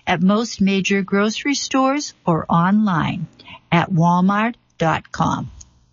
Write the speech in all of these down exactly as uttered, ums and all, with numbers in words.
at most major grocery stores or online at walmart dot com.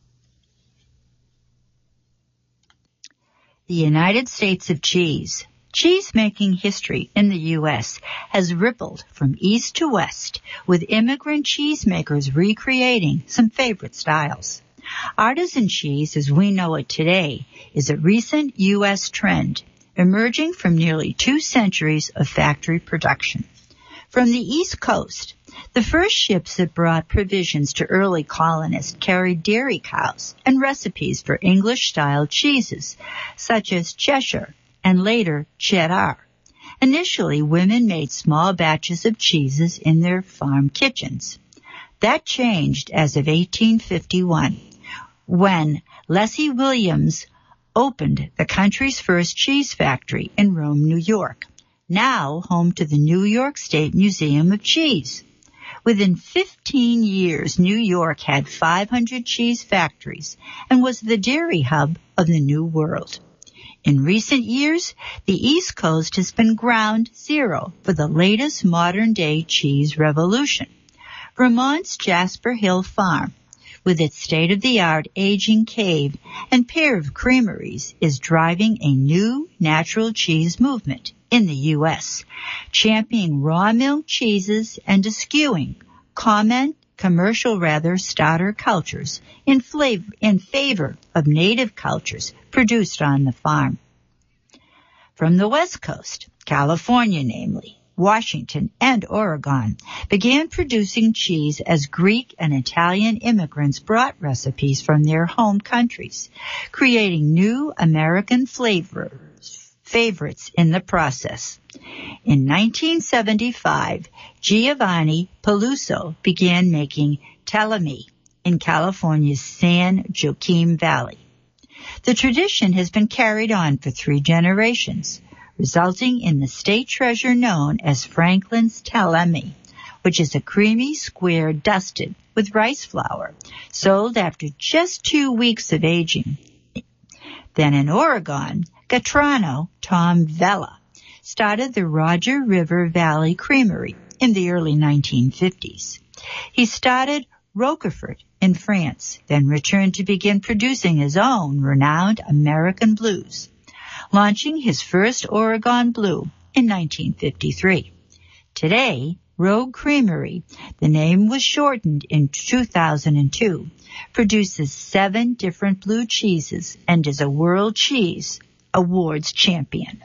The United States of Cheese. Cheese-making history in the U S has rippled from east to west, with immigrant cheesemakers recreating some favorite styles. Artisan cheese, as we know it today, is a recent U S trend, emerging from nearly two centuries of factory production. From the East Coast, the first ships that brought provisions to early colonists carried dairy cows and recipes for English-style cheeses, such as Cheshire and later Cheddar. Initially, women made small batches of cheeses in their farm kitchens. That changed as of eighteen fifty-one, when Leslie Williams opened the country's first cheese factory in Rome, New York, now home to the New York State Museum of Cheese. Within fifteen years, New York had five hundred cheese factories and was the dairy hub of the New World. In recent years, the East Coast has been ground zero for the latest modern-day cheese revolution. Vermont's Jasper Hill Farm, with its state-of-the-art aging cave and pair of creameries, is driving a new natural cheese movement in the U S, championing raw milk cheeses and eschewing common, commercial rather, starter cultures in, flavor, in favor of native cultures produced on the farm. From the West Coast, California namely, Washington and Oregon began producing cheese as Greek and Italian immigrants brought recipes from their home countries, creating new American flavors, favorites in the process. In nineteen seventy-five, Giovanni Peluso began making Telemi in California's San Joaquin Valley. The tradition has been carried on for three generations, resulting in the state treasure known as Franklin's Telemi, which is a creamy square dusted with rice flour, sold after just two weeks of aging. Then in Oregon, Gaetano Tom Vella started the Roger River Valley Creamery in the early nineteen fifties. He started Roquefort in France, then returned to begin producing his own renowned American blues, launching his first Oregon Blue in nineteen fifty-three. Today, Rogue Creamery, the name was shortened in two thousand two, produces seven different blue cheeses and is a World Cheese Awards champion.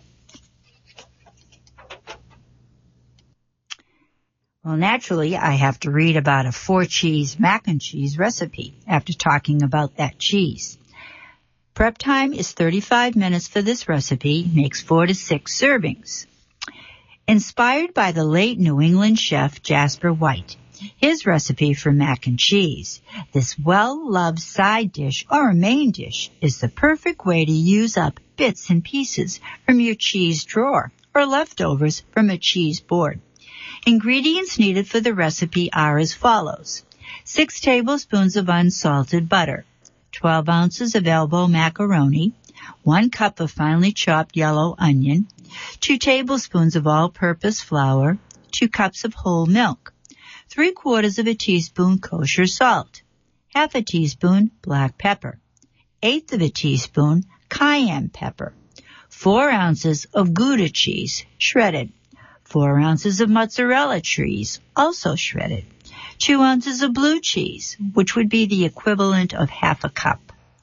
Well, naturally, I have to read about a four-cheese mac and cheese recipe after talking about that cheese. Prep time is thirty-five minutes for this recipe, makes four to six servings. Inspired by the late New England chef Jasper White, his recipe for mac and cheese, this well-loved side dish or a main dish is the perfect way to use up bits and pieces from your cheese drawer or leftovers from a cheese board. Ingredients needed for the recipe are as follows: six tablespoons of unsalted butter, twelve ounces of elbow macaroni, one cup of finely chopped yellow onion, two tablespoons of all-purpose flour, two cups of whole milk, three quarters of a teaspoon kosher salt, half a teaspoon black pepper, eighth of a teaspoon cayenne pepper, four ounces of Gouda cheese, shredded, four ounces of mozzarella cheese, also shredded, two ounces of blue cheese, which would be the equivalent of half a cup,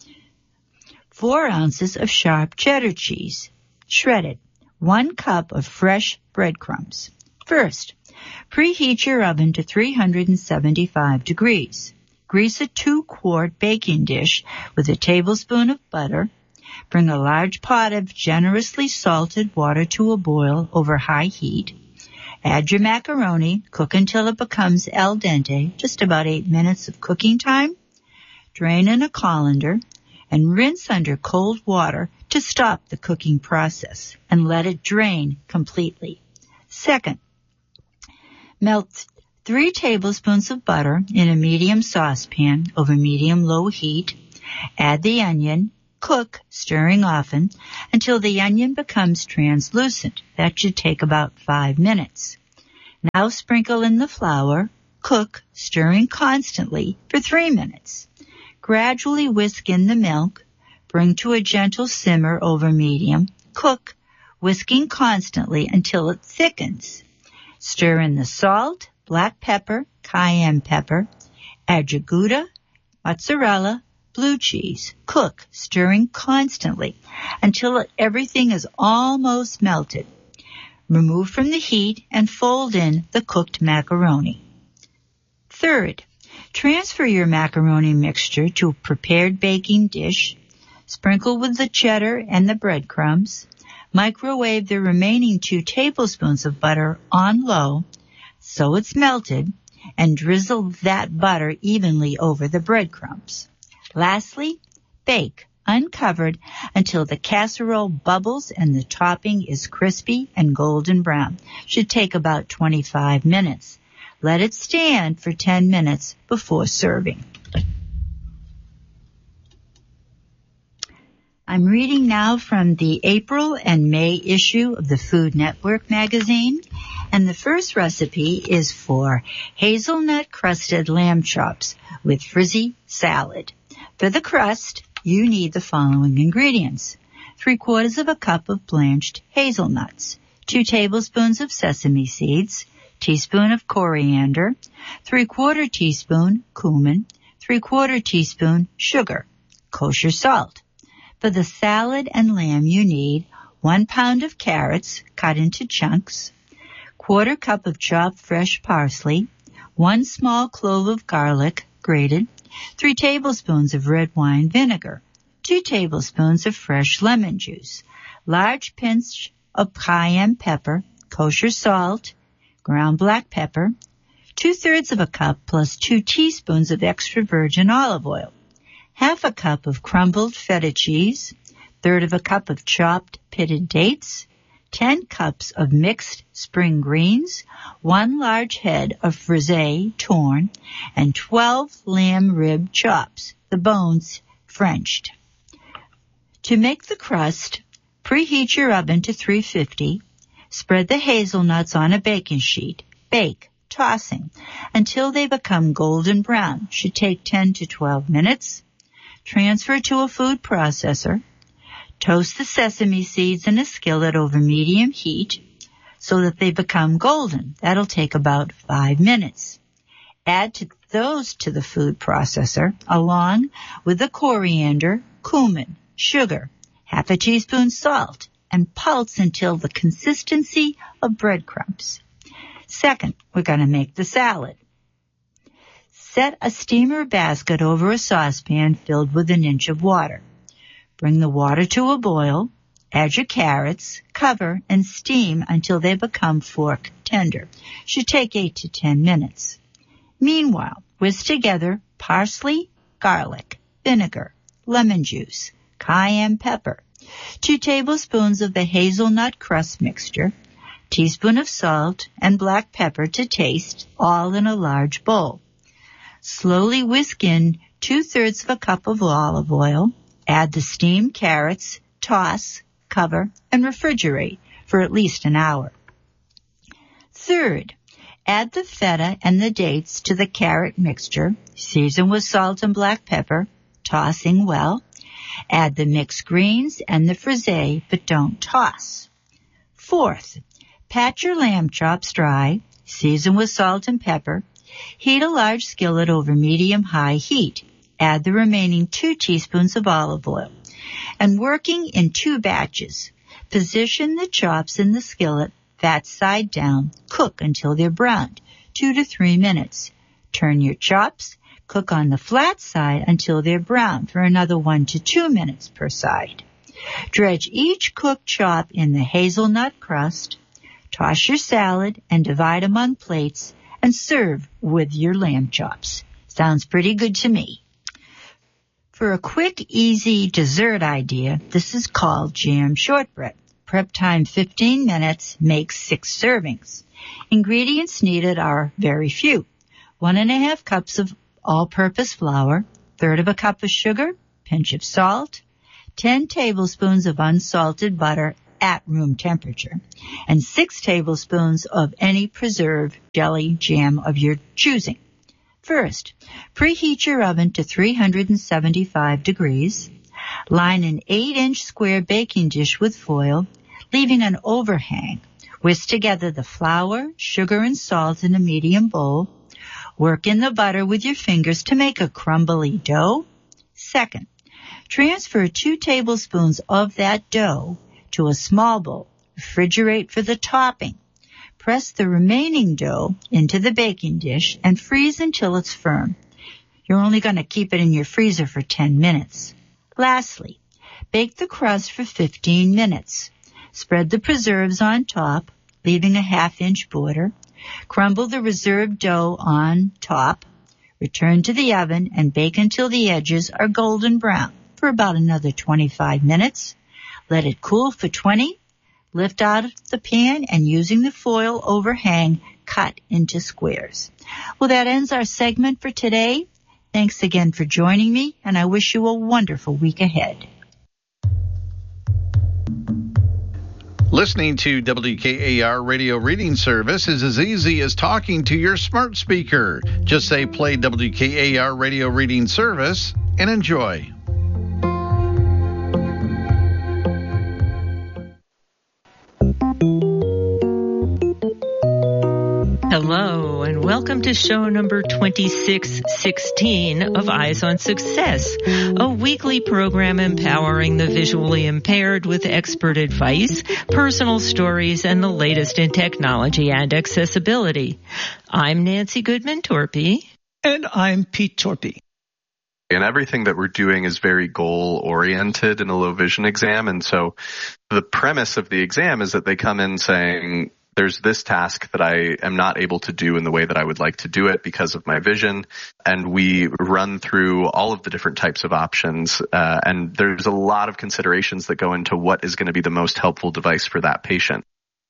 four ounces of sharp cheddar cheese, shredded, one cup of fresh breadcrumbs. First, preheat your oven to three hundred seventy-five degrees. Grease a two-quart baking dish with a tablespoon of butter. Bring a large pot of generously salted water to a boil over high heat. Add your macaroni, cook until it becomes al dente, just about eight minutes of cooking time. Drain in a colander and rinse under cold water to stop the cooking process and let it drain completely. Second, melt three tablespoons of butter in a medium saucepan over medium-low heat. Add the onion. Cook, stirring often, until the onion becomes translucent. That should take about five minutes. Now sprinkle in the flour. Cook, stirring constantly, for three minutes. Gradually whisk in the milk. Bring to a gentle simmer over medium. Cook, whisking constantly until it thickens. Stir in the salt, black pepper, cayenne pepper. Add your Gouda, mozzarella, blue cheese. Cook, stirring constantly until everything is almost melted. Remove from the heat and fold in the cooked macaroni. Third, transfer your macaroni mixture to a prepared baking dish. Sprinkle with the cheddar and the breadcrumbs. Microwave the remaining two tablespoons of butter on low so it's melted, and drizzle that butter evenly over the breadcrumbs. Lastly, bake uncovered until the casserole bubbles and the topping is crispy and golden brown. Should take about twenty-five minutes. Let it stand for ten minutes before serving. I'm reading now from the April and May issue of the Food Network magazine, and the first recipe is for hazelnut-crusted lamb chops with frizzy salad. For the crust, you need the following ingredients. Three quarters of a cup of blanched hazelnuts, two tablespoons of sesame seeds, teaspoon of coriander, three-quarter teaspoon cumin, three-quarter teaspoon sugar, kosher salt. For the salad and lamb, you need one pound of carrots cut into chunks, quarter cup of chopped fresh parsley, one small clove of garlic grated, three tablespoons of red wine vinegar, two tablespoons of fresh lemon juice, large pinch of cayenne pepper, kosher salt, ground black pepper, two-thirds of a cup plus two teaspoons of extra virgin olive oil, half a cup of crumbled feta cheese, third of a cup of chopped pitted dates, ten cups of mixed spring greens, one large head of frisee torn, and twelve lamb rib chops, the bones Frenched. To make the crust, preheat your oven to three fifty. Spread the hazelnuts on a baking sheet. Bake, tossing, until they become golden brown. Should take ten to twelve minutes. Transfer to a food processor. Toast the sesame seeds in a skillet over medium heat so that they become golden. That'll take about five minutes. Add to those to the food processor along with the coriander, cumin, sugar, half a teaspoon salt, and pulse until the consistency of breadcrumbs. Second, we're going to make the salad. Set a steamer basket over a saucepan filled with an inch of water. Bring the water to a boil. Add your carrots, cover, and steam until they become fork tender. Should take eight to ten minutes. Meanwhile, whisk together parsley, garlic, vinegar, lemon juice, cayenne pepper, two tablespoons of the hazelnut crust mixture, teaspoon of salt, and black pepper to taste, all in a large bowl. Slowly whisk in two-thirds of a cup of olive oil. Add the steamed carrots, toss, cover, and refrigerate for at least an hour. Third, add the feta and the dates to the carrot mixture. Season with salt and black pepper, tossing well. Add the mixed greens and the frisee, but don't toss. Fourth, pat your lamb chops dry. Season with salt and pepper. Heat a large skillet over medium-high heat. Add the remaining two teaspoons of olive oil. And working in two batches, position the chops in the skillet, fat side down. Cook until they're browned, two to three minutes. Turn your chops. Cook on the flat side until they're brown for another one to two minutes per side. Dredge each cooked chop in the hazelnut crust. Toss your salad and divide among plates and serve with your lamb chops. Sounds pretty good to me. For a quick, easy dessert idea, this is called jam shortbread. Prep time fifteen minutes, make six servings. Ingredients needed are very few. One and a half cups of all-purpose flour, third of a cup of sugar, pinch of salt, ten tablespoons of unsalted butter at room temperature, and six tablespoons of any preserved jelly jam of your choosing. First, preheat your oven to three hundred seventy-five degrees. Line an eight inch square baking dish with foil, leaving an overhang. Whisk together the flour, sugar, and salt in a medium bowl. Work in the butter with your fingers to make a crumbly dough. Second, transfer two tablespoons of that dough to a small bowl. Refrigerate for the topping. Press the remaining dough into the baking dish and freeze until it's firm. You're only going to keep it in your freezer for ten minutes. Lastly, bake the crust for fifteen minutes. Spread the preserves on top, leaving a half-inch border. Crumble the reserved dough on top. Return to the oven and bake until the edges are golden brown for about another twenty-five minutes. Let it cool for twenty. Lift out of the pan and using the foil overhang, cut into squares. Well, that ends our segment for today. Thanks again for joining me, and I wish you a wonderful week ahead. Listening to W K A R Radio Reading Service is as easy as talking to your smart speaker. Just say play W K A R Radio Reading Service and enjoy. Hello, and welcome to show number twenty-six sixteen of Eyes on Success, a weekly program empowering the visually impaired with expert advice, personal stories, and the latest in technology and accessibility. I'm Nancy Goodman-Torpy. And I'm Pete Torpy. And everything that we're doing is very goal-oriented in a low vision exam. And so the premise of the exam is that they come in saying, there's this task that I am not able to do in the way that I would like to do it because of my vision. And we run through all of the different types of options. Uh, and there's a lot of considerations that go into what is going to be the most helpful device for that patient.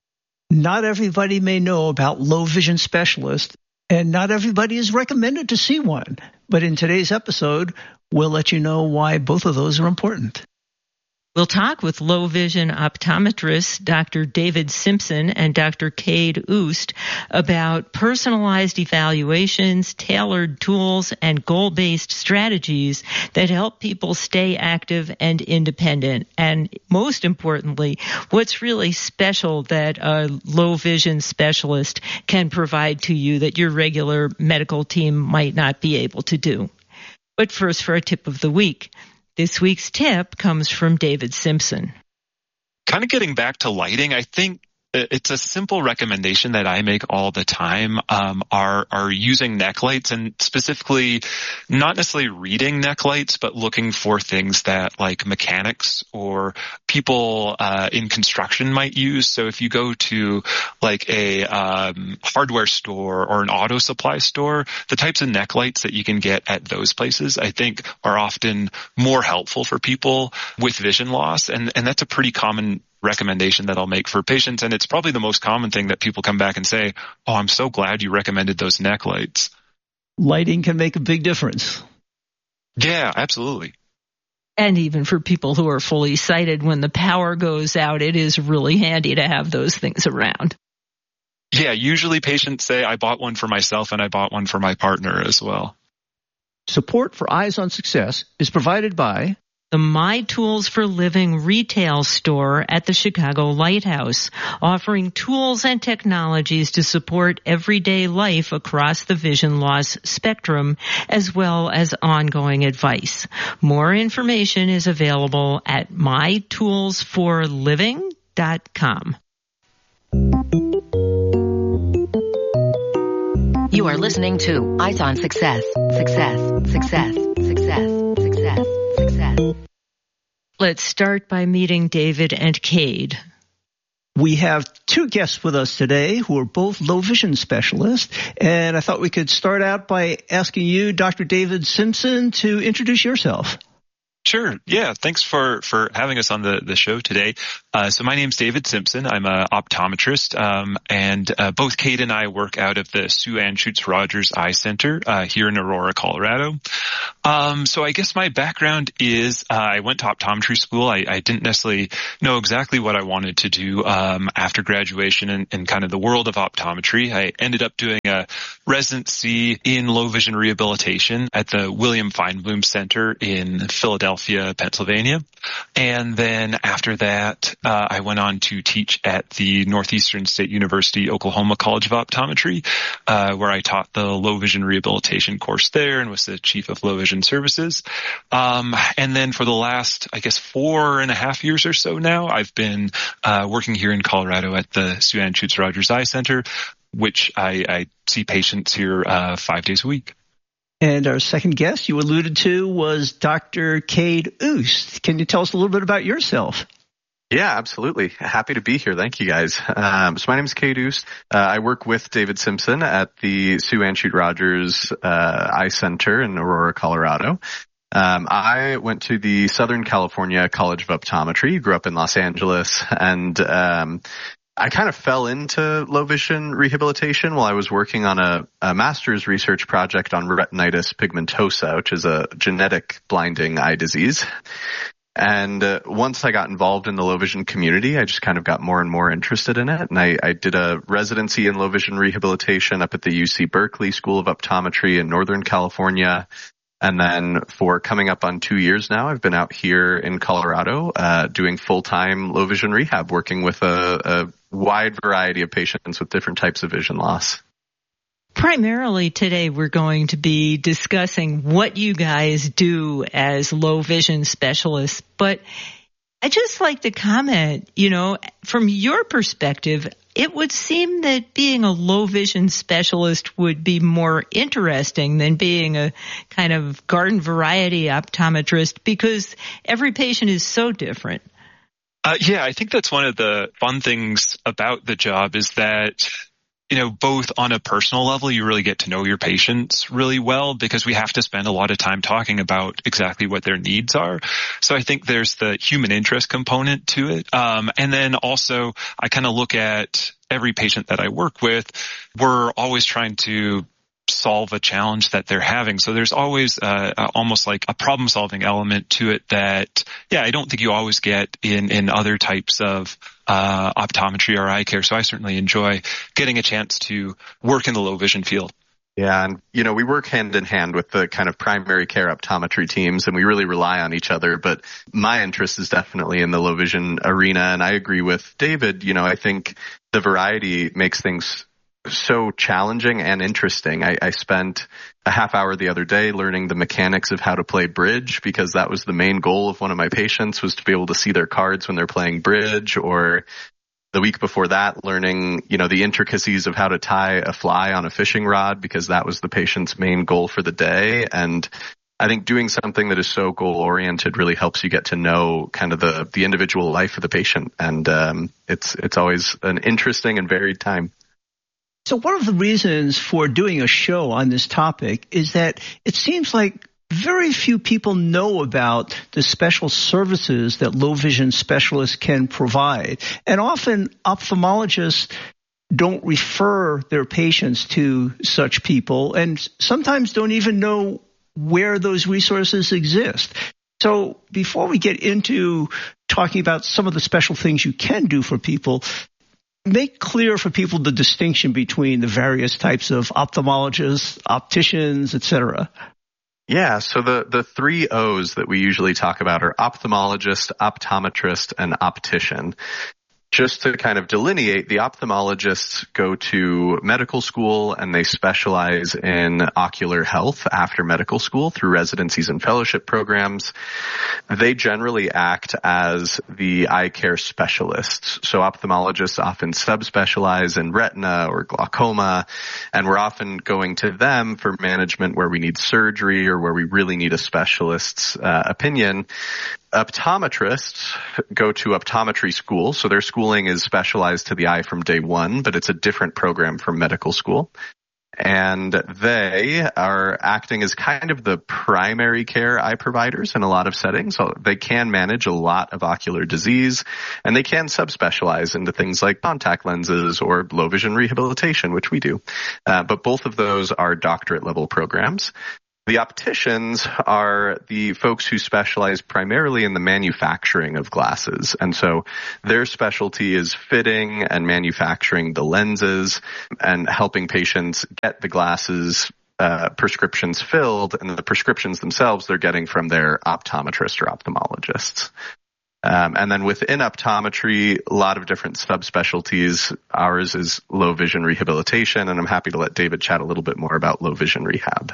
Not everybody may know about low vision specialists, and not everybody is recommended to see one. But in today's episode, we'll let you know why both of those are important. We'll talk with low vision optometrists Doctor David Simpson and Doctor Cade Oost about personalized evaluations, tailored tools, and goal-based strategies that help people stay active and independent. And most importantly, what's really special that a low vision specialist can provide to you that your regular medical team might not be able to do. But first, for a tip of the week. This week's tip comes from David Simpson. Kind of getting back to lighting, I think it's a simple recommendation that I make all the time, um, are, are using neck lights, and specifically not necessarily reading neck lights, but looking for things that like mechanics or people, uh, in construction might use. So if you go to like a, um, hardware store or an auto supply store, the types of neck lights that you can get at those places, I think are often more helpful for people with vision loss. And, and that's a pretty common recommendation that I'll make for patients, and it's probably the most common thing that people come back and say, oh, I'm so glad you recommended those neck lights. Lighting can make a big difference. Yeah, absolutely. And even for people who are fully sighted, when the power goes out, it is really handy to have those things around. Yeah, usually patients say, I bought one for myself and I bought one for my partner as well. Support for Eyes on Success is provided by the My Tools for Living retail store at the Chicago Lighthouse, offering tools and technologies to support everyday life across the vision loss spectrum, as well as ongoing advice. More information is available at my tools for living dot com. You are listening to Eyes on Success, Success, Success, Success, Success, Success. Let's start by meeting David and Cade. We have two guests with us today who are both low vision specialists, and I thought we could start out by asking you, Doctor David Simpson, to introduce yourself. Sure. Yeah. Thanks for, for having us on the, the show today. Uh, so my name's David Simpson. I'm an optometrist, um, and uh, both Kate and I work out of the Sue Ann Schutz Rogers Eye Center uh, here in Aurora, Colorado. Um, so I guess my background is uh, I went to optometry school. I, I didn't necessarily know exactly what I wanted to do um, after graduation in, in kind of the world of optometry. I ended up doing a residency in low vision rehabilitation at the William Feinblum Center in Philadelphia. Philadelphia, Pennsylvania. And then after that, uh, I went on to teach at the Northeastern State University, Oklahoma College of Optometry, uh, where I taught the low vision rehabilitation course there and was the chief of low vision services. Um, and then for the last, I guess, four and a half years or so now, I've been uh, working here in Colorado at the Sue Ann Schutz Rogers Eye Center, which I, I see patients here uh, five days a week. And our second guest you alluded to was Doctor Cade Oost. Can you tell us a little bit about yourself? Yeah, absolutely. Happy to be here. Thank you, guys. Um, so my name is Cade Oost. Uh, I work with David Simpson at the Sue Ann Schutz Rogers uh, Eye Center in Aurora, Colorado. Um, I went to the Southern California College of Optometry, grew up in Los Angeles, and um I kind of fell into low vision rehabilitation while I was working on a, a master's research project on retinitis pigmentosa, which is a genetic blinding eye disease. And uh, once I got involved in the low vision community, I just kind of got more and more interested in it. And I, I did a residency in low vision rehabilitation up at the U C Berkeley School of Optometry in Northern California. And then for coming up on two years now, I've been out here in Colorado uh doing full-time low vision rehab, working with a, a wide variety of patients with different types of vision loss. Primarily today, we're going to be discussing what you guys do as low vision specialists. But I just like to comment, you know, from your perspective, it would seem that being a low vision specialist would be more interesting than being a kind of garden variety optometrist because every patient is so different. Uh, yeah, I think that's one of the fun things about the job is that, you know, both on a personal level, you really get to know your patients really well because we have to spend a lot of time talking about exactly what their needs are. So I think there's the human interest component to it. Um, and then also I kind of look at every patient that I work with. We're always trying to solve a challenge that they're having. So there's always uh, almost like a problem solving element to it that, yeah, I don't think you always get in, in other types of uh, optometry or eye care. So I certainly enjoy getting a chance to work in the low vision field. Yeah, and, you know, we work hand in hand with the kind of primary care optometry teams, and we really rely on each other. But my interest is definitely in the low vision arena, and I agree with David. You know, I think the variety makes things so challenging and interesting. I, I spent a half hour the other day learning the mechanics of how to play bridge because that was the main goal of one of my patients, was to be able to see their cards when they're playing bridge. Or the week before that, learning, you know, the intricacies of how to tie a fly on a fishing rod because that was the patient's main goal for the day. And I think doing something that is so goal oriented really helps you get to know kind of the, the individual life of the patient. And um, it's it's always an interesting and varied time. So one of the reasons for doing a show on this topic is that it seems like very few people know about the special services that low vision specialists can provide. And often ophthalmologists don't refer their patients to such people and sometimes don't even know where those resources exist. So before we get into talking about some of the special things you can do for people, make clear for people the distinction between the various types of ophthalmologists, opticians, et cetera. Yeah, so the, the three O's that we usually talk about are ophthalmologist, optometrist, and optician. Just to kind of delineate, the ophthalmologists go to medical school and they specialize in ocular health after medical school through residencies and fellowship programs. They generally act as the eye care specialists. So ophthalmologists often subspecialize in retina or glaucoma, and we're often going to them for management where we need surgery or where we really need a specialist's uh, opinion. Optometrists go to optometry school, so their schooling is specialized to the eye from day one, but it's a different program from medical school. And they are acting as kind of the primary care eye providers in a lot of settings. So they can manage a lot of ocular disease, and they can subspecialize into things like contact lenses or low vision rehabilitation, which we do. Uh, but both of those are doctorate level programs. The opticians are the folks who specialize primarily in the manufacturing of glasses. And so their specialty is fitting and manufacturing the lenses and helping patients get the glasses uh, prescriptions filled, and the prescriptions themselves they're getting from their optometrist or ophthalmologists. Um, and then within optometry, a lot of different subspecialties. Ours is low vision rehabilitation, and I'm happy to let David chat a little bit more about low vision rehab.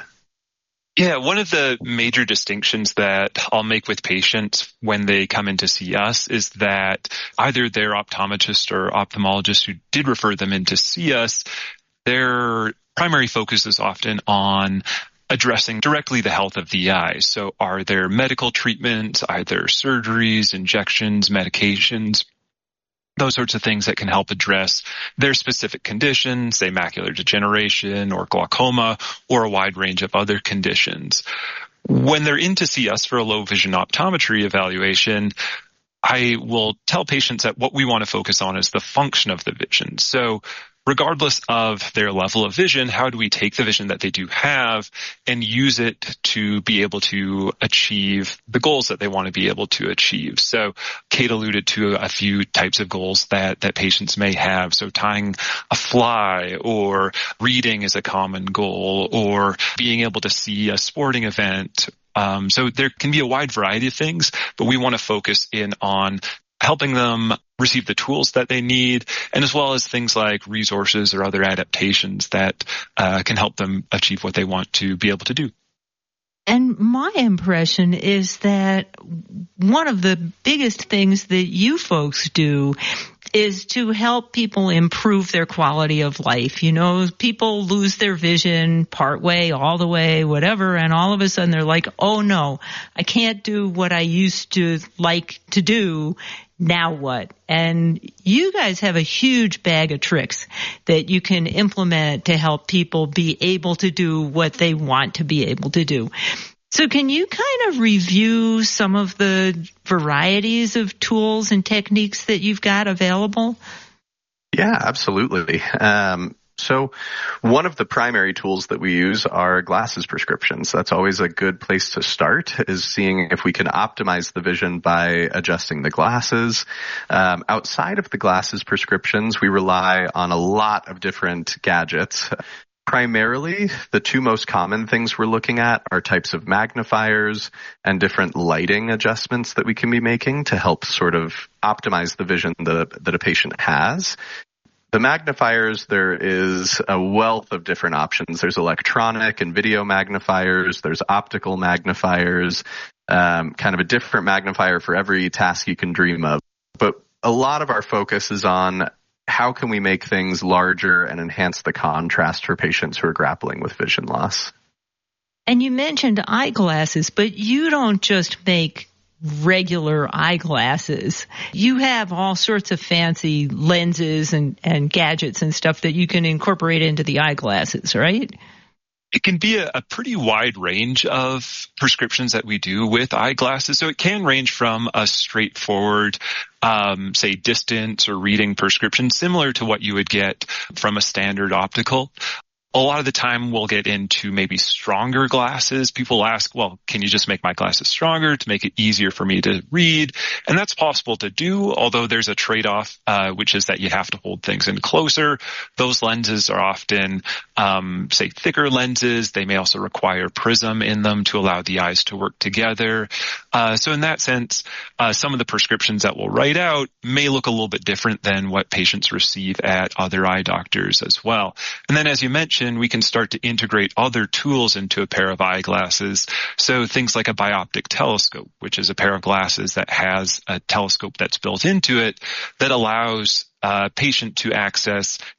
Yeah, one of the major distinctions that I'll make with patients when they come in to see us is that either their optometrist or ophthalmologist who did refer them in to see us, their primary focus is often on addressing directly the health of the eye. So are there medical treatments, either surgeries, injections, medications, those sorts of things that can help address their specific conditions, say macular degeneration or glaucoma, or a wide range of other conditions. When they're in to see us for a low vision optometry evaluation, I will tell patients that what we want to focus on is the function of the vision. So regardless of their level of vision, how do we take the vision that they do have and use it to be able to achieve the goals that they want to be able to achieve? So Kate alluded to a few types of goals that, that patients may have. So tying a fly, or reading is a common goal, or being able to see a sporting event. Um, so there can be a wide variety of things, but we want to focus in on helping them receive the tools that they need, and as well as things like resources or other adaptations that uh, can help them achieve what they want to be able to do. And my impression is that one of the biggest things that you folks do is to help people improve their quality of life. You know, people lose their vision part way, all the way, whatever, and all of a sudden they're like, oh no, I can't do what I used to like to do. Now what? And you guys have a huge bag of tricks that you can implement to help people be able to do what they want to be able to do. So can you kind of review some of the varieties of tools and techniques that you've got available? Yeah, absolutely. Um, so one of the primary tools that we use are glasses prescriptions. That's always a good place to start, is seeing if we can optimize the vision by adjusting the glasses. Um, outside of the glasses prescriptions, we rely on a lot of different gadgets. Primarily, the two most common things we're looking at are types of magnifiers and different lighting adjustments that we can be making to help sort of optimize the vision that, that a patient has. The magnifiers, there is a wealth of different options. There's electronic and video magnifiers. There's optical magnifiers, um, kind of a different magnifier for every task you can dream of. But a lot of our focus is on how can we make things larger and enhance the contrast for patients who are grappling with vision loss. And you mentioned eyeglasses, but you don't just make regular eyeglasses. You have all sorts of fancy lenses and, and gadgets and stuff that you can incorporate into the eyeglasses, right? It can be a, a pretty wide range of prescriptions that we do with eyeglasses. So it can range from a straightforward, um, say, distance or reading prescription, similar to what you would get from a standard optical. A lot of the time we'll get into maybe stronger glasses. People ask, well, can you just make my glasses stronger to make it easier for me to read? And that's possible to do, although there's a trade-off, uh, which is that you have to hold things in closer. Those lenses are often, um, say, thicker lenses. They may also require prism in them to allow the eyes to work together. Uh, so in that sense, uh, some of the prescriptions that we'll write out may look a little bit different than what patients receive at other eye doctors as well. And then, as you mentioned, we can start to integrate other tools into a pair of eyeglasses. So things like a bioptic telescope, which is a pair of glasses that has a telescope that's built into it that allows a patient to access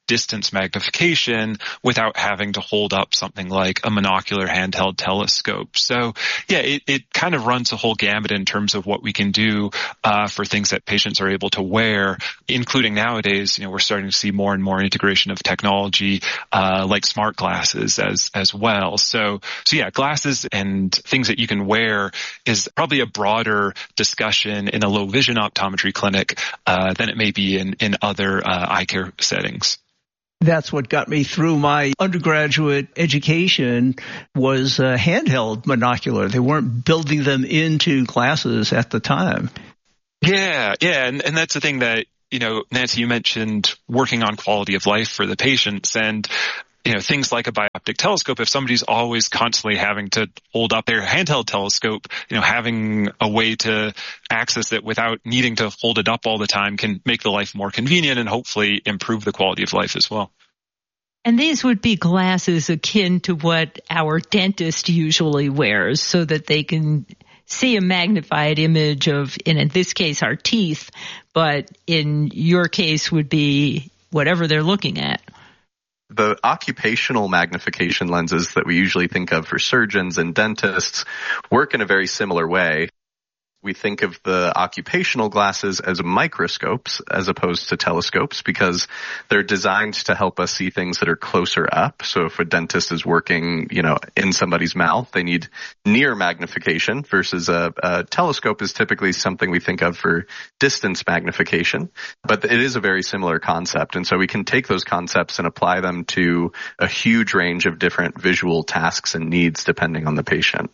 distance magnification without having to hold up something like a monocular handheld telescope. So yeah, it, it kind of runs a whole gamut in terms of what we can do uh, for things that patients are able to wear, including nowadays, you know, we're starting to see more and more integration of technology uh, like smart glasses as as well. So so yeah, glasses and things that you can wear is probably a broader discussion in a low vision optometry clinic uh, than it may be in, in other uh, eye care settings. That's what got me through my undergraduate education was uh, handheld monocular. They weren't building them into glasses at the time. Yeah, yeah, and, and that's the thing that, you know, Nancy, you mentioned working on quality of life for the patients, and you know, things like a bioptic telescope, if somebody's always constantly having to hold up their handheld telescope, you know, having a way to access it without needing to hold it up all the time can make the life more convenient and hopefully improve the quality of life as well. And these would be glasses akin to what our dentist usually wears so that they can see a magnified image of, in this case, our teeth, but in your case would be whatever they're looking at. The occupational magnification lenses that we usually think of for surgeons and dentists work in a very similar way. We think of the occupational glasses as microscopes as opposed to telescopes because they're designed to help us see things that are closer up. So if a dentist is working, you know, in somebody's mouth, they need near magnification versus a, a telescope is typically something we think of for distance magnification. But it is a very similar concept. And so we can take those concepts and apply them to a huge range of different visual tasks and needs depending on the patient.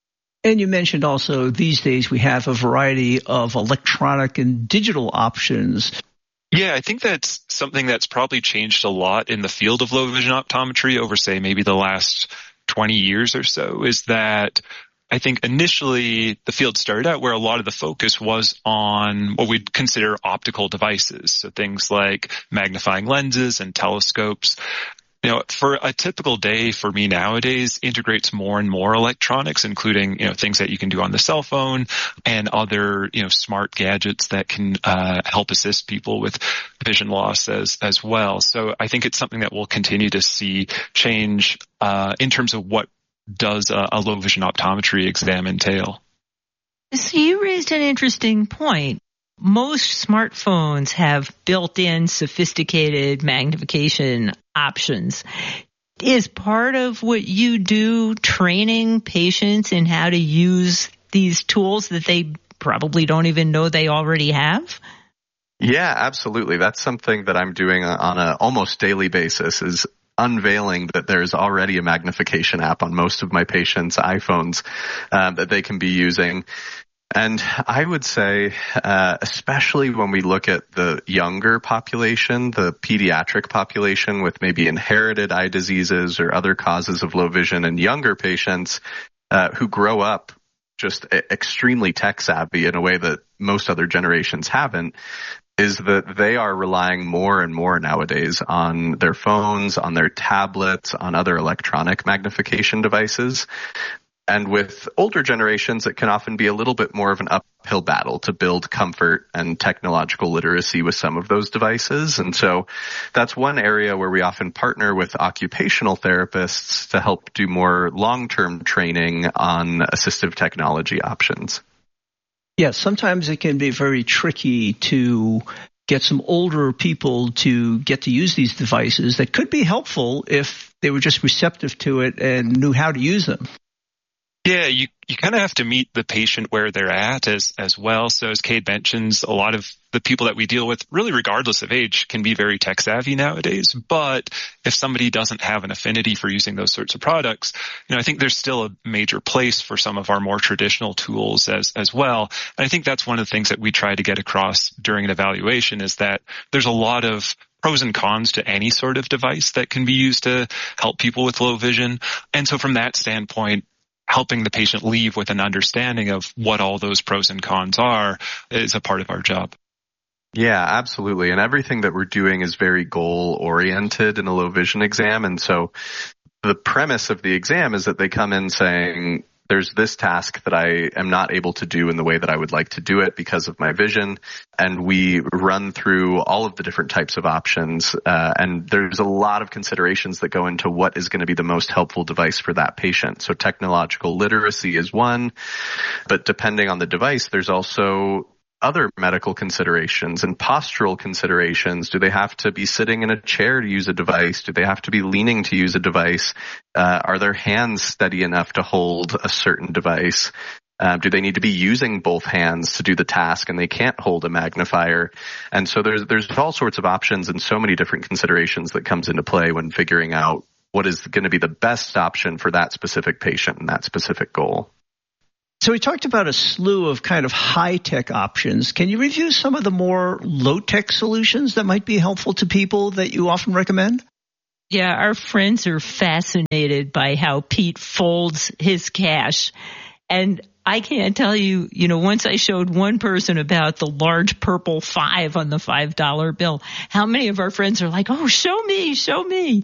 And you mentioned also these days we have a variety of electronic and digital options. Yeah, I think that's something that's probably changed a lot in the field of low vision optometry over, say, maybe the last twenty years or so, is that I think initially the field started out where a lot of the focus was on what we'd consider optical devices. So things like magnifying lenses and telescopes. You know, for a typical day for me nowadays integrates more and more electronics, including, you know, things that you can do on the cell phone and other, you know, smart gadgets that can uh, help assist people with vision loss as, as well. So I think it's something that we'll continue to see change uh, in terms of what does a, a low vision optometry exam entail. So you raised an interesting point. Most smartphones have built-in sophisticated magnification options. Is part of what you do training patients in how to use these tools that they probably don't even know they already have? Yeah, absolutely. That's something that I'm doing on an almost daily basis, is unveiling that there's already a magnification app on most of my patients' iPhones uh, that they can be using. And I would say, uh, especially when we look at the younger population, the pediatric population with maybe inherited eye diseases or other causes of low vision, and younger patients uh, who grow up just extremely tech savvy in a way that most other generations haven't, is that they are relying more and more nowadays on their phones, on their tablets, on other electronic magnification devices. And with older generations, it can often be a little bit more of an uphill battle to build comfort and technological literacy with some of those devices. And so that's one area where we often partner with occupational therapists to help do more long-term training on assistive technology options. Yes, sometimes it can be very tricky to get some older people to get to use these devices that could be helpful if they were just receptive to it and knew how to use them. Yeah, you, you kind of have to meet the patient where they're at as, as well. So as Cade mentions, a lot of the people that we deal with, really regardless of age, can be very tech savvy nowadays. But if somebody doesn't have an affinity for using those sorts of products, you know, I think there's still a major place for some of our more traditional tools as, as well. And I think that's one of the things that we try to get across during an evaluation, is that there's a lot of pros and cons to any sort of device that can be used to help people with low vision. And so from that standpoint, helping the patient leave with an understanding of what all those pros and cons are is a part of our job. Yeah, absolutely. And everything that we're doing is very goal-oriented in a low vision exam. And so the premise of the exam is that they come in saying, there's this task that I am not able to do in the way that I would like to do it because of my vision. And we run through all of the different types of options. Uh, and there's a lot of considerations that go into what is going to be the most helpful device for that patient. So technological literacy is one, but depending on the device, there's also other medical considerations and postural considerations. Do they have to be sitting in a chair to use a device? Do they have to be leaning to use a device? Uh, are their hands steady enough to hold a certain device? Uh, do they need to be using both hands to do the task and they can't hold a magnifier? And so there's there's all sorts of options and so many different considerations that comes into play when figuring out what is going to be the best option for that specific patient and that specific goal. So we talked about a slew of kind of high-tech options. Can you review some of the more low-tech solutions that might be helpful to people that you often recommend? Yeah, our friends are fascinated by how Pete folds his cash. And I can't tell you, you know, once I showed one person about the large purple five on the five dollar bill, how many of our friends are like, oh, show me, show me.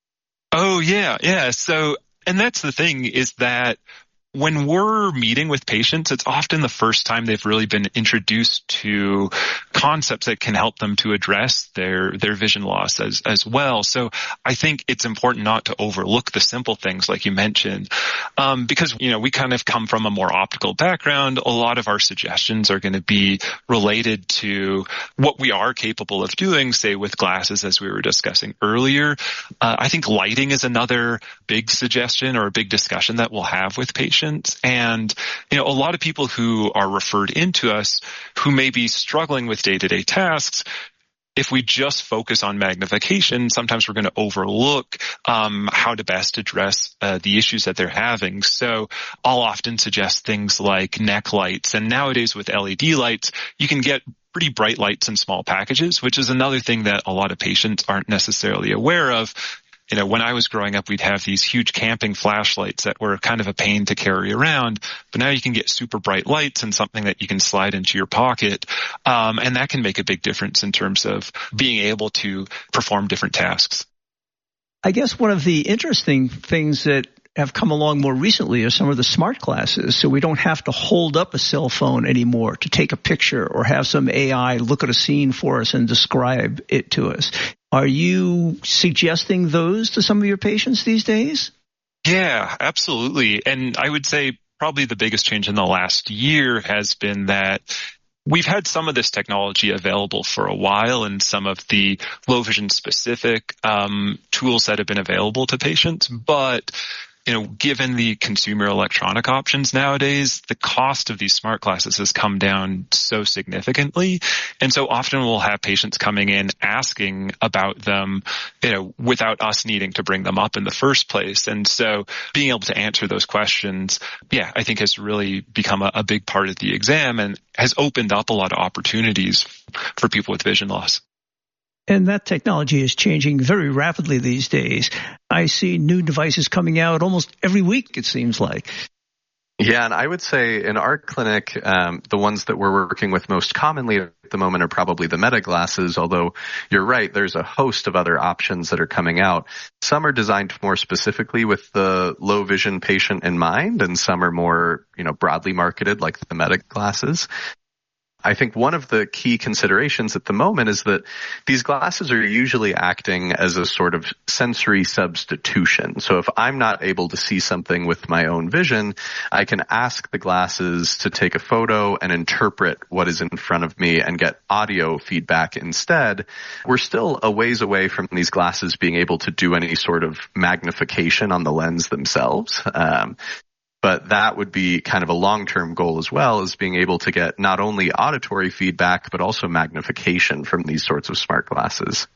Oh, yeah, yeah. So, and that's the thing is that when we're meeting with patients, it's often the first time they've really been introduced to concepts that can help them to address their, their vision loss as, as well. So I think it's important not to overlook the simple things like you mentioned, um, because, you know, we kind of come from a more optical background. A lot of our suggestions are going to be related to what we are capable of doing, say with glasses, as we were discussing earlier. Uh, I think lighting is another big suggestion or a big discussion that we'll have with patients. And, you know, a lot of people who are referred into us who may be struggling with day-to-day tasks, if we just focus on magnification, sometimes we're going to overlook um, how to best address uh, the issues that they're having. So I'll often suggest things like neck lights. And nowadays with L E D lights, you can get pretty bright lights in small packages, which is another thing that a lot of patients aren't necessarily aware of. You know, when I was growing up, we'd have these huge camping flashlights that were kind of a pain to carry around. But now you can get super bright lights and something that you can slide into your pocket. Um, and that can make a big difference in terms of being able to perform different tasks. I guess one of the interesting things that have come along more recently are some of the smart glasses. So we don't have to hold up a cell phone anymore to take a picture or have some A I look at a scene for us and describe it to us. Are you suggesting those to some of your patients these days? Yeah, absolutely. And I would say probably the biggest change in the last year has been that we've had some of this technology available for a while and some of the low vision specific um, tools that have been available to patients. But you know, given the consumer electronic options nowadays, the cost of these smart glasses has come down so significantly. And so often we'll have patients coming in asking about them, you know, without us needing to bring them up in the first place. And so being able to answer those questions, yeah, I think has really become a, a big part of the exam and has opened up a lot of opportunities for people with vision loss. And that technology is changing very rapidly these days. I see new devices coming out almost every week, it seems like. Yeah, and I would say in our clinic, um, the ones that we're working with most commonly at the moment are probably the Meta glasses, although you're right, there's a host of other options that are coming out. Some are designed more specifically with the low vision patient in mind, and some are more, you know, broadly marketed like the Meta glasses. I think one of the key considerations at the moment is that these glasses are usually acting as a sort of sensory substitution. So if I'm not able to see something with my own vision, I can ask the glasses to take a photo and interpret what is in front of me and get audio feedback instead. We're still a ways away from these glasses being able to do any sort of magnification on the lens themselves. Um, But that would be kind of a long-term goal as well, is being able to get not only auditory feedback, but also magnification from these sorts of smart glasses.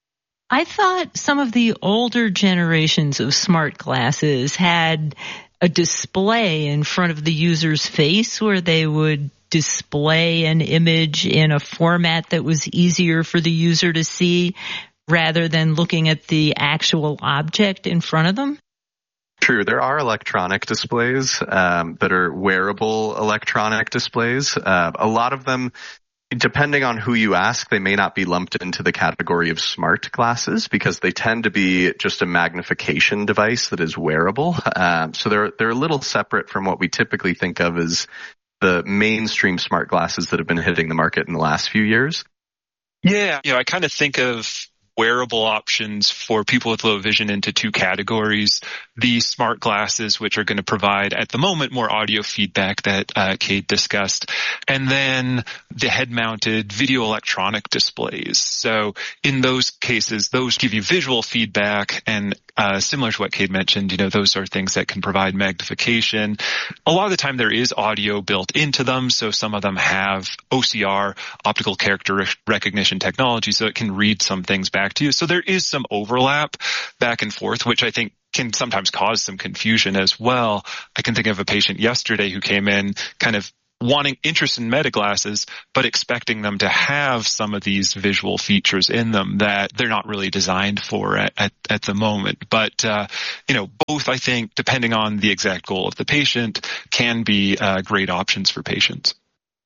I thought some of the older generations of smart glasses had a display in front of the user's face where they would display an image in a format that was easier for the user to see rather than looking at the actual object in front of them. True. There are electronic displays um, that are wearable electronic displays. Uh, a lot of them, depending on who you ask, they may not be lumped into the category of smart glasses because they tend to be just a magnification device that is wearable. Um, so they're they're a little separate from what we typically think of as the mainstream smart glasses that have been hitting the market in the last few years. Yeah, you know, I kind of think of wearable options for people with low vision into two categories. The smart glasses, which are going to provide at the moment more audio feedback that uh, Kate discussed, and then the head-mounted video electronic displays. So in those cases, those give you visual feedback, and uh, similar to what Kate mentioned, you know, those are things that can provide magnification. A lot of the time there is audio built into them, so some of them have O C R, optical character recognition technology, so it can read some things back to you. So there is some overlap back and forth, which I think can sometimes cause some confusion as well. I can think of a patient yesterday who came in kind of wanting interest in Meta glasses, but expecting them to have some of these visual features in them that they're not really designed for at, at, at the moment. But, uh, you know, both, I think, depending on the exact goal of the patient, can be uh, great options for patients.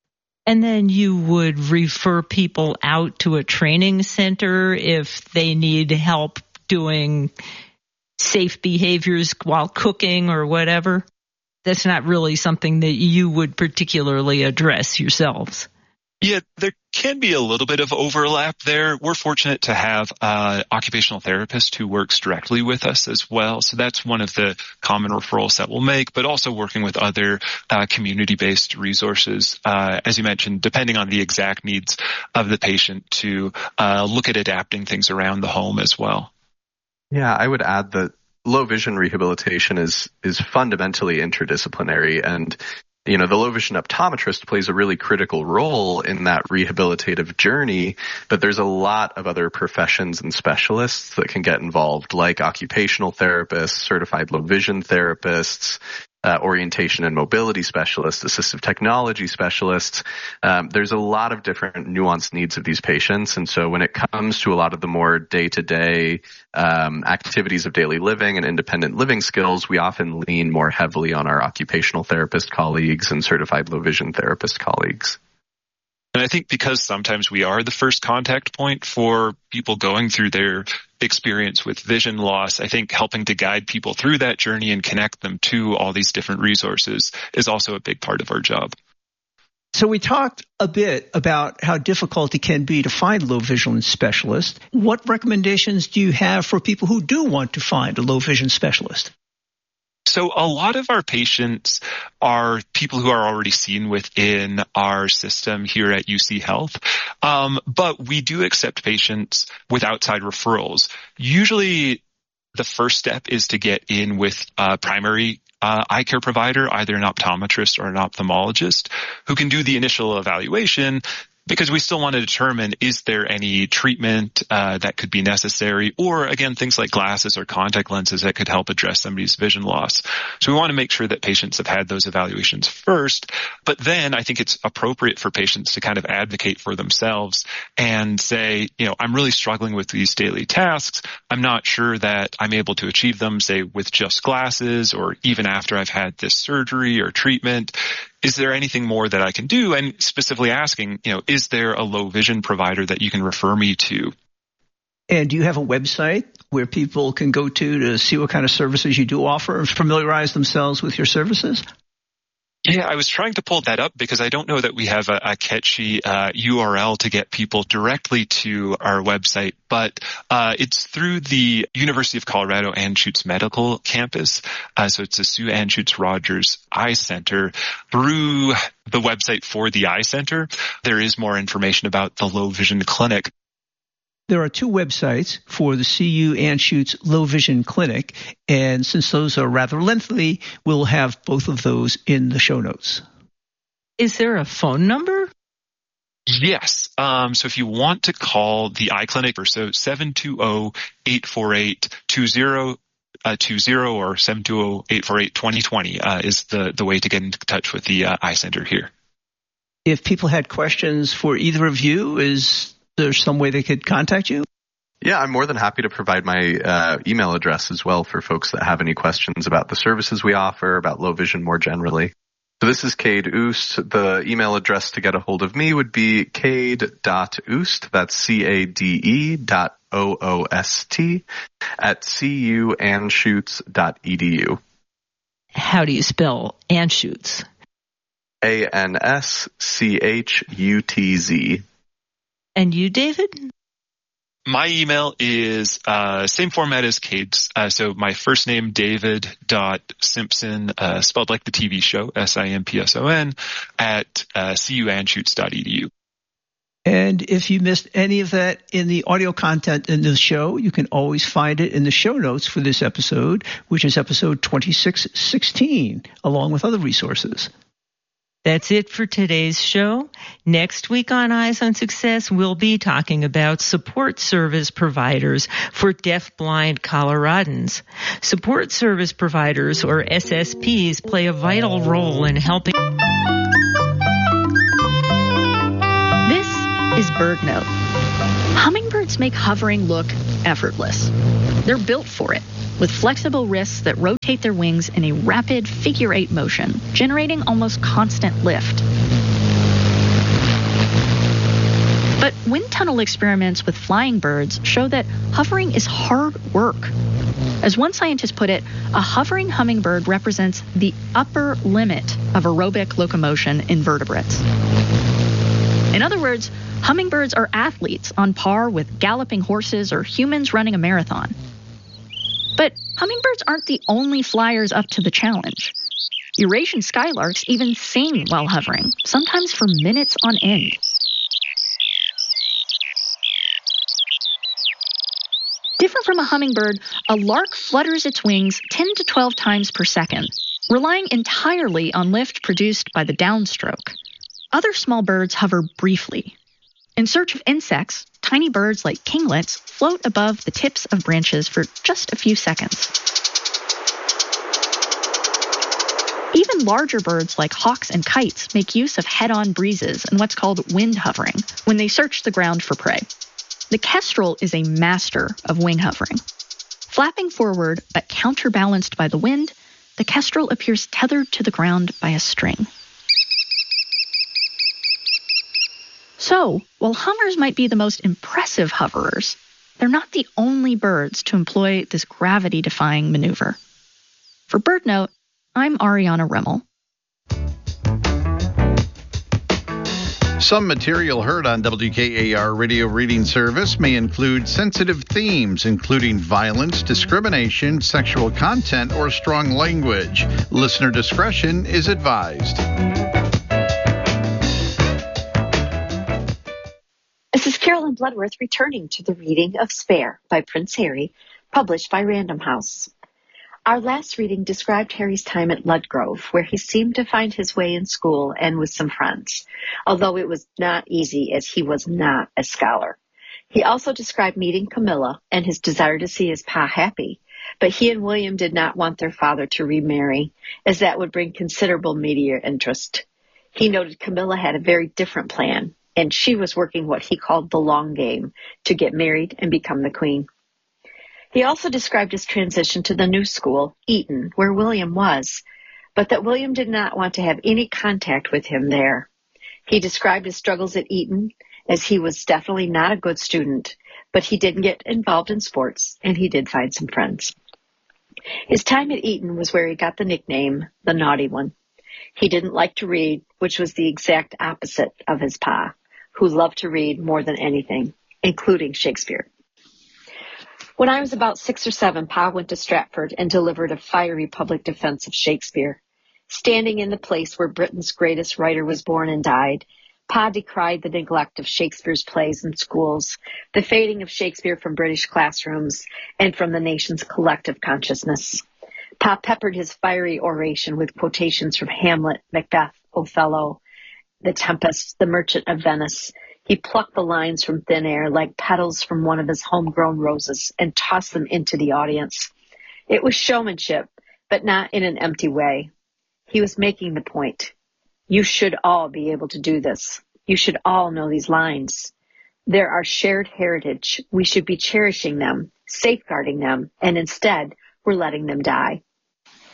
And then you would refer people out to a training center if they need help doing safe behaviors while cooking or whatever. That's not really something that you would particularly address yourselves. Yeah, there can be a little bit of overlap there. We're fortunate to have an occupational therapist who works directly with us as well. So that's one of the common referrals that we'll make, but also working with other uh, community-based resources, uh, as you mentioned, depending on the exact needs of the patient to uh, look at adapting things around the home as well. Yeah, I would add that low vision rehabilitation is is fundamentally interdisciplinary, and you know, the low vision optometrist plays a really critical role in that rehabilitative journey, but there's a lot of other professions and specialists that can get involved, like occupational therapists, certified low vision therapists, uh, orientation and mobility specialists, assistive technology specialists. Um, there's a lot of different nuanced needs of these patients. And so when it comes to a lot of the more day-to-day um, activities of daily living and independent living skills, we often lean more heavily on our occupational therapist colleagues and certified low vision therapist colleagues. And I think because sometimes we are the first contact point for people going through their experience with vision loss, I think helping to guide people through that journey and connect them to all these different resources is also a big part of our job. So we talked a bit about how difficult it can be to find low vision specialists. What recommendations do you have for people who do want to find a low vision specialist? So a lot of our patients are people who are already seen within our system here at U C Health, um, but we do accept patients with outside referrals. Usually the first step is to get in with a primary uh, eye care provider, either an optometrist or an ophthalmologist, who can do the initial evaluation, because we still want to determine, is there any treatment uh, that could be necessary, or again, things like glasses or contact lenses that could help address somebody's vision loss. So we want to make sure that patients have had those evaluations first, but then I think it's appropriate for patients to kind of advocate for themselves and say, you know, I'm really struggling with these daily tasks. I'm not sure that I'm able to achieve them, say, with just glasses or even after I've had this surgery or treatment. Is there anything more that I can do? And specifically asking, you know, is there a low vision provider that you can refer me to? And do you have a website where people can go to to see what kind of services you do offer and familiarize themselves with your services? Yeah, I was trying to pull that up because I don't know that we have a, a catchy uh, U R L to get people directly to our website, but uh, it's through the University of Colorado Anschutz Medical Campus. Uh, so it's the Sue Anschutz Rogers Eye Center. Through the website for the Eye Center, there is more information about the Low Vision Clinic. There are two websites for the C U Anschutz Low Vision Clinic, and since those are rather lengthy, we'll have both of those in the show notes. Is there a phone number? Yes. Um, so if you want to call the eye clinic, so seven two zero, eight four eight, two zero two zero or seven two zero, eight four eight, two zero two zero uh, is the, the way to get in touch with the uh, Eye Center here. If people had questions for either of you, is there's some way they could contact you? Yeah, I'm more than happy to provide my uh, email address as well for folks that have any questions about the services we offer, about low vision more generally. So this is Cade Oost. The email address to get a hold of me would be cade.oost, that's C A D E dot O O S T, at C U Anschutz dot E D U. How do you spell Anschutz? A N S C H U T Z. And you, David? My email is uh, same format as Cade's. Uh, so my first name, David dot Simpson, uh, spelled like the T V show, S I M P S O N, at uh, C U Anschutz dot E D U. And if you missed any of that in the audio content in the show, you can always find it in the show notes for this episode, which is episode twenty-six sixteen, along with other resources. That's it for today's show. Next week on Eyes on Success, we'll be talking about support service providers for deafblind Coloradans. Support service providers, or S S Ps, play a vital role in helping. This is BirdNote. Hummingbirds make hovering look effortless. They're built for it, with flexible wrists that rotate their wings in a rapid figure-eight motion, generating almost constant lift. But wind tunnel experiments with flying birds show that hovering is hard work. As one scientist put it, a hovering hummingbird represents the upper limit of aerobic locomotion in vertebrates. In other words, hummingbirds are athletes on par with galloping horses or humans running a marathon. But hummingbirds aren't the only flyers up to the challenge. Eurasian skylarks even sing while hovering, sometimes for minutes on end. Different from a hummingbird, a lark flutters its wings ten to twelve times per second, relying entirely on lift produced by the downstroke. Other small birds hover briefly. In search of insects, tiny birds like kinglets float above the tips of branches for just a few seconds. Even larger birds like hawks and kites make use of head-on breezes and what's called wind hovering when they search the ground for prey. The kestrel is a master of wing hovering. Flapping forward but counterbalanced by the wind, the kestrel appears tethered to the ground by a string. So, while hummers might be the most impressive hoverers, they're not the only birds to employ this gravity-defying maneuver. For BirdNote, I'm Ariana Remmel. Some material heard on W K A R Radio Reading Service may include sensitive themes, including violence, discrimination, sexual content, or strong language. Listener discretion is advised. This is Carolyn Bloodworth returning to the reading of Spare by Prince Harry, published by Random House. Our last reading described Harry's time at Ludgrove, where he seemed to find his way in school and with some friends, although it was not easy as he was not a scholar. He also described meeting Camilla and his desire to see his pa happy, but he and William did not want their father to remarry, as that would bring considerable media interest. He noted Camilla had a very different plan, and she was working what he called the long game, to get married and become the queen. He also described his transition to the new school, Eton, where William was, but that William did not want to have any contact with him there. He described his struggles at Eton, as he was definitely not a good student, but he didn't get involved in sports, and he did find some friends. His time at Eton was where he got the nickname, the Naughty One. He didn't like to read, which was the exact opposite of his pa, who loved to read more than anything, including Shakespeare. When I was about six or seven, Pa went to Stratford and delivered a fiery public defense of Shakespeare. Standing in the place where Britain's greatest writer was born and died, Pa decried the neglect of Shakespeare's plays in schools, the fading of Shakespeare from British classrooms, and from the nation's collective consciousness. Pa peppered his fiery oration with quotations from Hamlet, Macbeth, Othello, The Tempest, The Merchant of Venice. He plucked the lines from thin air like petals from one of his homegrown roses and tossed them into the audience. It was showmanship, but not in an empty way. He was making the point. You should all be able to do this. You should all know these lines. They're our shared heritage. We should be cherishing them, safeguarding them, and instead, we're letting them die.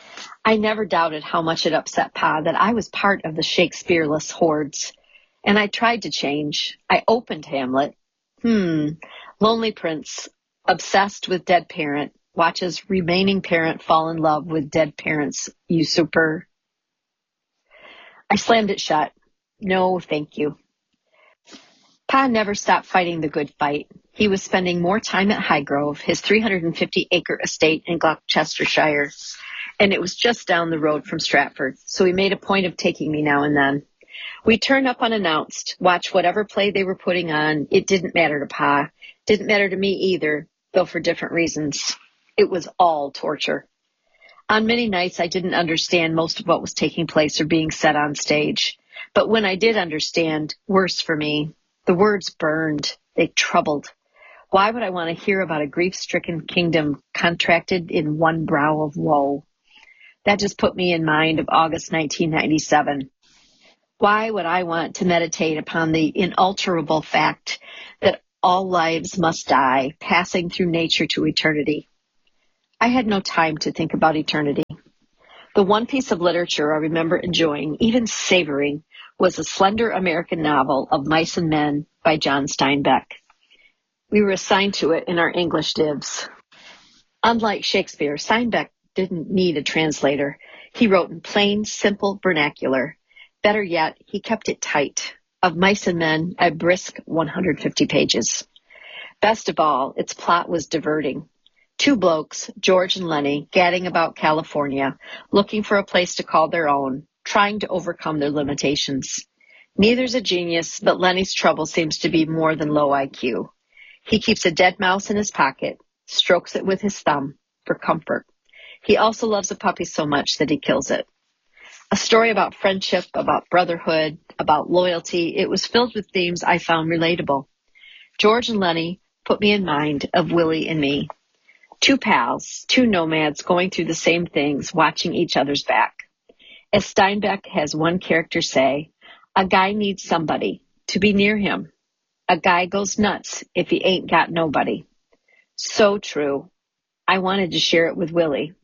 I never doubted how much it upset Pa that I was part of the Shakespeare-less hordes, and I tried to change. I opened Hamlet. Hmm, lonely prince, obsessed with dead parent, watches remaining parent fall in love with dead parent's usurper. I slammed it shut. No, thank you. Pa never stopped fighting the good fight. He was spending more time at Highgrove, his three hundred fifty acre estate in Gloucestershire, and it was just down the road from Stratford, so he made a point of taking me now and then. We'd turn up unannounced, watch whatever play they were putting on. It didn't matter to Pa. Didn't matter to me either, though for different reasons. It was all torture. On many nights, I didn't understand most of what was taking place or being said on stage. But when I did understand, worse for me, the words burned. They troubled. Why would I want to hear about a grief-stricken kingdom contracted in one brow of woe? That just put me in mind of August nineteen ninety-seven. Why would I want to meditate upon the inalterable fact that all lives must die, passing through nature to eternity? I had no time to think about eternity. The one piece of literature I remember enjoying, even savoring, was a slender American novel of Mice and Men by John Steinbeck. We were assigned to it in our English divs. Unlike Shakespeare, Steinbeck didn't need a translator. He wrote in plain, simple vernacular. Better yet, he kept it tight. Of Mice and Men, a brisk one hundred fifty pages. Best of all, its plot was diverting. Two blokes, George and Lenny, gadding about California, looking for a place to call their own, trying to overcome their limitations. Neither's a genius, but Lenny's trouble seems to be more than low I Q. He keeps a dead mouse in his pocket, strokes it with his thumb, for comfort. He also loves a puppy so much that he kills it. A story about friendship, about brotherhood, about loyalty. It was filled with themes I found relatable. George and Lenny put me in mind of Willie and me. Two pals, two nomads going through the same things, watching each other's back. As Steinbeck has one character say, a guy needs somebody to be near him. A guy goes nuts if he ain't got nobody. So true. I wanted to share it with Willie.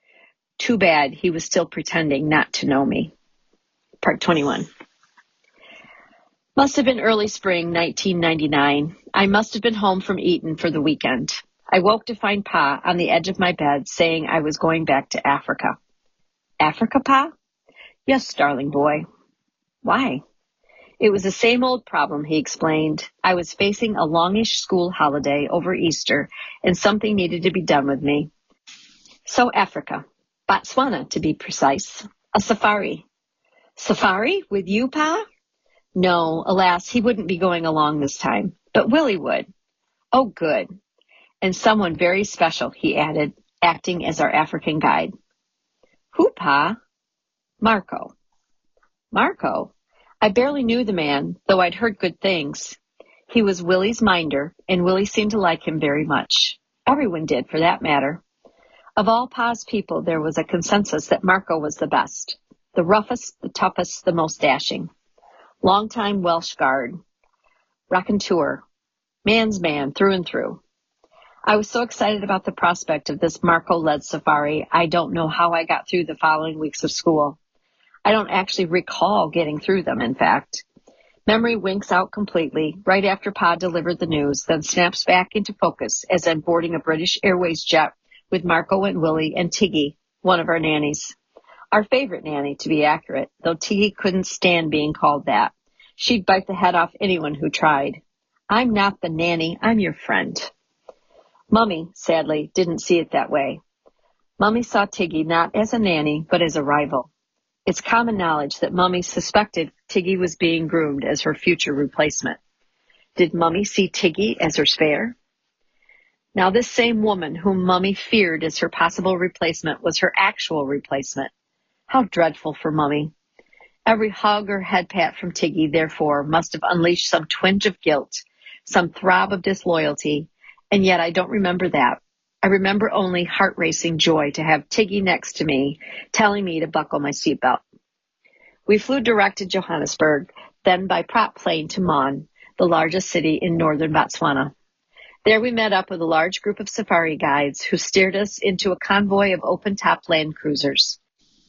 Too bad he was still pretending not to know me. Part twenty-one. Must have been early spring nineteen ninety-nine. I must have been home from Eton for the weekend. I woke to find Pa on the edge of my bed saying I was going back to Africa. Africa, Pa? Yes, darling boy. Why? It was the same old problem, he explained. I was facing a longish school holiday over Easter, and something needed to be done with me. So Africa. Botswana, to be precise. A safari. Safari? With you, Pa? No, alas, he wouldn't be going along this time. But Willie would. Oh, good. And someone very special, he added, acting as our African guide. Who, Pa? Marco. Marco? I barely knew the man, though I'd heard good things. He was Willie's minder, and Willie seemed to like him very much. Everyone did, for that matter. Of all Pa's people, there was a consensus that Marco was the best. The roughest, the toughest, the most dashing. Longtime Welsh guard. Raconteur. Man's man, through and through. I was so excited about the prospect of this Marco-led safari, I don't know how I got through the following weeks of school. I don't actually recall getting through them, in fact. Memory winks out completely right after Pa delivered the news, then snaps back into focus as I'm boarding a British Airways jet with Marco and Willie and Tiggy, one of our nannies. Our favorite nanny, to be accurate, though Tiggy couldn't stand being called that. She'd bite the head off anyone who tried. I'm not the nanny, I'm your friend. Mummy, sadly, didn't see it that way. Mummy saw Tiggy not as a nanny, but as a rival. It's common knowledge that Mummy suspected Tiggy was being groomed as her future replacement. Did Mummy see Tiggy as her spare? Now this same woman whom Mummy feared as her possible replacement was her actual replacement. How dreadful for Mummy. Every hug or head pat from Tiggy, therefore, must have unleashed some twinge of guilt, some throb of disloyalty, and yet I don't remember that. I remember only heart-racing joy to have Tiggy next to me, telling me to buckle my seatbelt. We flew direct to Johannesburg, then by prop plane to Mon, the largest city in northern Botswana. There we met up with a large group of safari guides who steered us into a convoy of open-top land cruisers.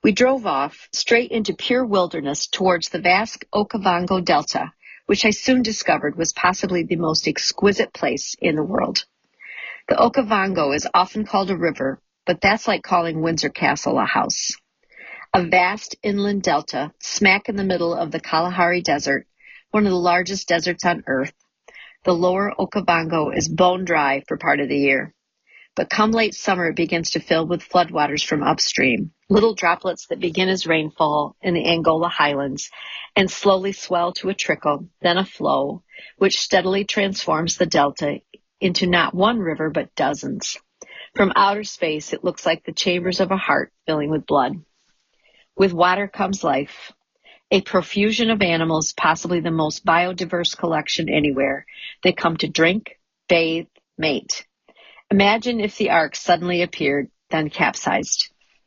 We drove off straight into pure wilderness towards the vast Okavango Delta, which I soon discovered was possibly the most exquisite place in the world. The Okavango is often called a river, but that's like calling Windsor Castle a house. A vast inland delta, smack in the middle of the Kalahari Desert, one of the largest deserts on Earth. The lower Okavango is bone dry for part of the year. But come late summer, it begins to fill with floodwaters from upstream, little droplets that begin as rainfall in the Angola highlands and slowly swell to a trickle, then a flow, which steadily transforms the delta into not one river but dozens. From outer space, it looks like the chambers of a heart filling with blood. With water comes life, a profusion of animals, possibly the most biodiverse collection anywhere. They come to drink, bathe, mate. Imagine if the ark suddenly appeared, then capsized.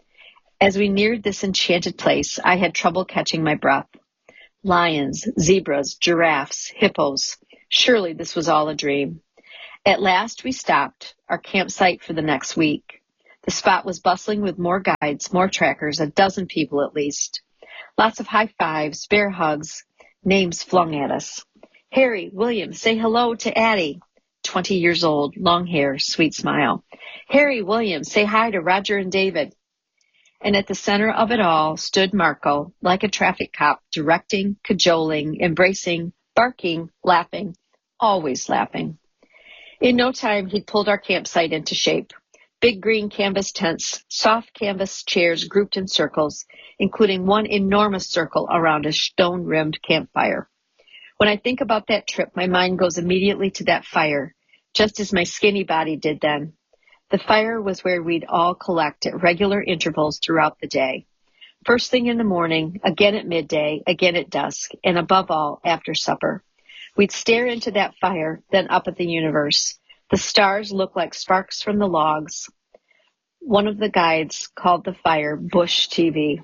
As we neared this enchanted place, I had trouble catching my breath. Lions, zebras, giraffes, hippos. Surely this was all a dream. At last we stopped, our campsite for the next week. The spot was bustling with more guides, more trackers, a dozen people at least. Lots of high fives, bear hugs, names flung at us. Harry, William, say hello to Addie. Twenty years old, long hair, sweet smile. Harry, William, say hi to Roger and David. And at the center of it all stood Marco, like a traffic cop, directing, cajoling, embracing, barking, laughing, always laughing. In no time, he'd pulled our campsite into shape. Big green canvas tents, soft canvas chairs grouped in circles, including one enormous circle around a stone-rimmed campfire. When I think about that trip, my mind goes immediately to that fire, just as my skinny body did then. The fire was where we'd all collect at regular intervals throughout the day. First thing in the morning, again at midday, again at dusk, and above all, after supper. We'd stare into that fire, then up at the universe. The stars looked like sparks from the logs. One of the guides called the fire Bush T V.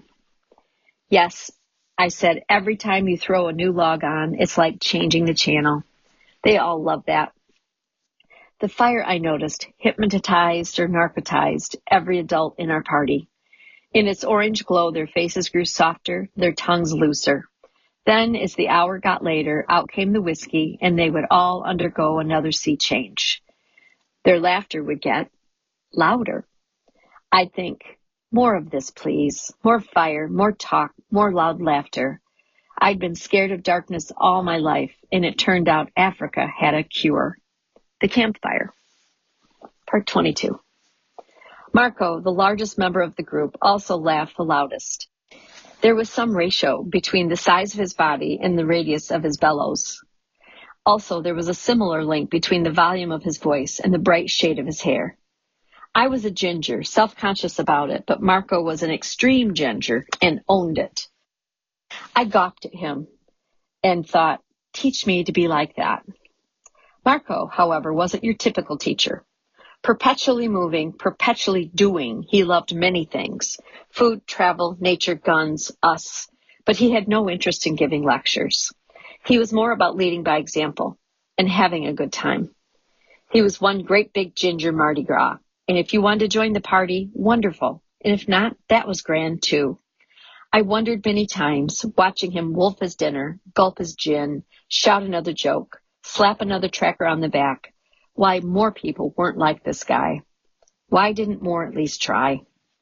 Yes, I said, every time you throw a new log on, it's like changing the channel. They all love that. The fire, I noticed, hypnotized or narcotized every adult in our party. In its orange glow, their faces grew softer, their tongues looser. Then, as the hour got later, out came the whiskey, and they would all undergo another sea change. Their laughter would get louder. I'd think, more of this, please. More fire, more talk, more loud laughter. I'd been scared of darkness all my life, and it turned out Africa had a cure. The campfire. Part twenty-two. Marco, the largest member of the group, also laughed the loudest. There was some ratio between the size of his body and the radius of his bellows. Also, there was a similar link between the volume of his voice and the bright shade of his hair. I was a ginger, self-conscious about it, but Marco was an extreme ginger and owned it. I gawked at him and thought, teach me to be like that. Marco, however, wasn't your typical teacher. Perpetually moving, perpetually doing, he loved many things. Food, travel, nature, guns, us. But he had no interest in giving lectures. He was more about leading by example and having a good time. He was one great big ginger Mardi Gras. And if you wanted to join the party, wonderful. And if not, that was grand too. I wondered many times, watching him wolf his dinner, gulp his gin, shout another joke, slap another tracker on the back, why more people weren't like this guy. Why didn't more at least try?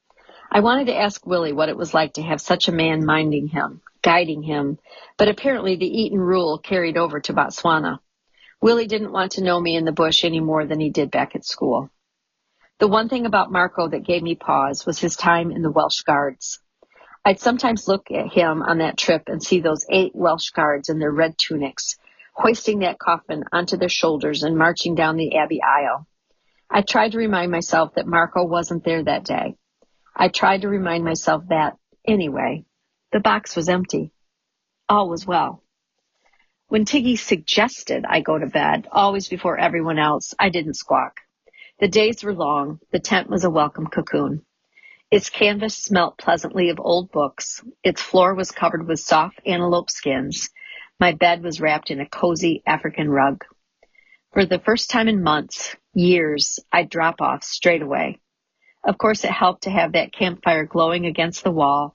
I wanted to ask Willie what it was like to have such a man minding him, guiding him, but apparently the Eton rule carried over to Botswana. Willie didn't want to know me in the bush any more than he did back at school. The one thing about Marco that gave me pause was his time in the Welsh Guards. I'd sometimes look at him on that trip and see those eight Welsh Guards in their red tunics, hoisting that coffin onto their shoulders and marching down the Abbey aisle. I tried to remind myself that Marco wasn't there that day. I tried to remind myself that, anyway, the box was empty. All was well. When Tiggy suggested I go to bed, always before everyone else, I didn't squawk. The days were long. The tent was a welcome cocoon. Its canvas smelt pleasantly of old books. Its floor was covered with soft antelope skins. My bed was wrapped in a cozy African rug. For the first time in months, years, I'd drop off straight away. Of course, it helped to have that campfire glowing against the wall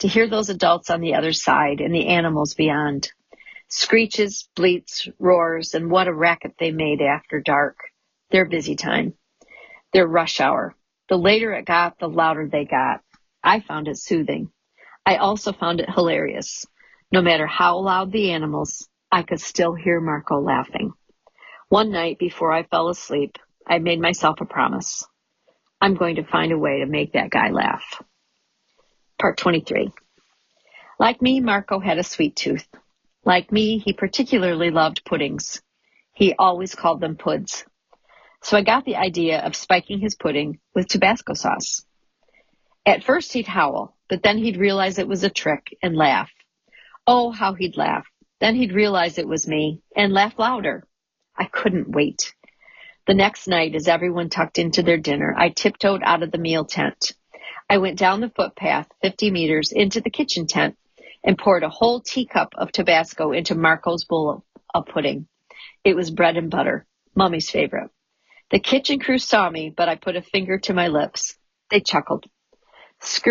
to hear those adults on the other side and the animals beyond. Screeches, bleats, roars, and what a racket they made after dark. Their busy time. Their rush hour. The later it got, the louder they got. I found it soothing. I also found it hilarious. No matter how loud the animals, I could still hear Marco laughing. One night before I fell asleep, I made myself a promise. I'm going to find a way to make that guy laugh. Part twenty-three. Like me, Marco had a sweet tooth. Like me, he particularly loved puddings. He always called them puds. So I got the idea of spiking his pudding with Tabasco sauce. At first he'd howl, but then he'd realize it was a trick and laugh. Oh, how he'd laugh. Then he'd realize it was me and laugh louder. I couldn't wait. The next night, as everyone tucked into their dinner, I tiptoed out of the meal tent. I went down the footpath fifty meters into the kitchen tent and poured a whole teacup of Tabasco into Marco's bowl of pudding. It was bread and butter, Mummy's favorite. The kitchen crew saw me, but I put a finger to my lips. They chuckled. Screw